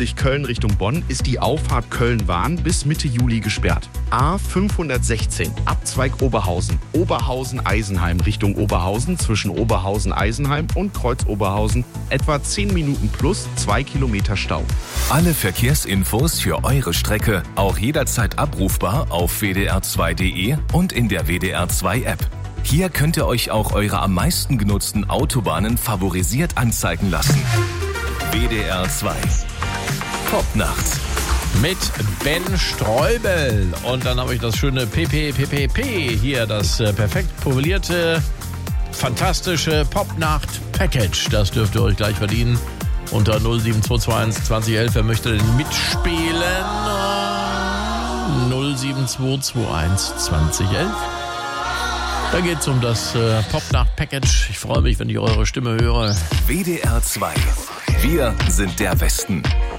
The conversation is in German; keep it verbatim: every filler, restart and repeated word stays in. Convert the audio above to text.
fünfundsiebzig Köln Richtung Bonn ist die Auffahrt Köln-Wahn bis Mitte Juli gesperrt. A fünfhundertsechzehn, Abzweig Oberhausen, Oberhausen-Eisenheim Richtung Oberhausen zwischen Oberhausen-Eisenheim und Kreuz Oberhausen, etwa zehn Minuten plus zwei Kilometer Stau. Alle Verkehrsinfos für eure Strecke auch jederzeit abrufbar auf w d r zwei punkt d e und in der W D R zwei App. Hier könnt ihr euch auch eure am meisten genutzten Autobahnen favorisiert anzeigen lassen. W D R zwei Popnacht mit Ben Streubel. Und dann habe ich das schöne P P P P P hier, das äh, perfekt profilierte, fantastische Popnacht-Package. Das dürft ihr euch gleich verdienen. Unter null sieben zwei zwei eins zwanzig elf. Wer möchte denn mitspielen? null sieben zwei zwei eins zwanzig elf. Da geht's um das äh, Popnacht-Package. Ich freue mich, wenn ich eure Stimme höre. W D R zwei. Wir sind der Westen.